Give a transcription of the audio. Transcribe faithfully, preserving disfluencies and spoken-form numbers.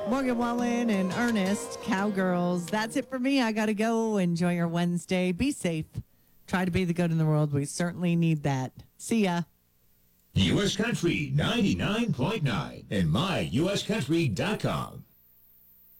Morgan Wallen and Ernest, Cowgirls. That's it for me. I got to go. Enjoy your Wednesday. Be safe. Try to be the good in the world. We certainly need that. See ya. U S Country ninety-nine point nine and my U S country dot com.